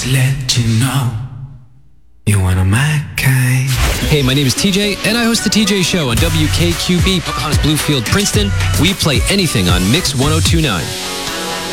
let you know you're one of my kind. Hey, my name is TJ, and I host the TJ Show on WKQB, Pocahontas Bluefield, Princeton. We play anything on Mix 1029.